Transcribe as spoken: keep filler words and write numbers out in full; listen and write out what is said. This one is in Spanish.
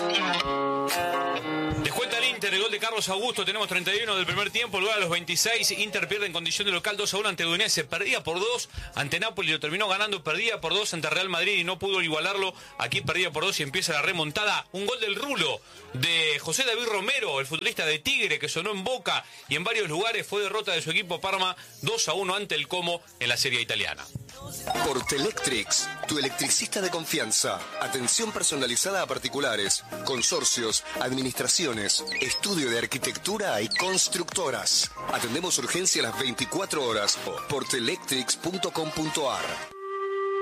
Descuenta el Inter, el gol de Carlos Augusto, tenemos treinta y uno del primer tiempo, luego a los veintiséis, Inter pierde en condición de local dos a uno ante Udinese, perdía por dos ante Napoli, lo terminó ganando, perdía por dos ante Real Madrid y no pudo igualarlo, aquí perdía por dos y empieza la remontada, un gol del Rulo, de José David Romero, el futbolista de Tigre, que sonó en Boca y en varios lugares, fue derrota de su equipo Parma, dos a uno ante el Como en la Serie Italiana. Portelectrics, tu electricista de confianza. Atención personalizada a particulares, consorcios, administraciones, estudio de arquitectura y constructoras. Atendemos urgencia a las veinticuatro horas. Portelectrics punto com punto ar.